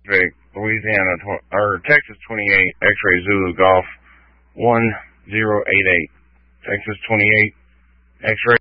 Vic, Louisiana, or Texas 28, X-Ray Zulu Golf 1088. Texas 28, X-Ray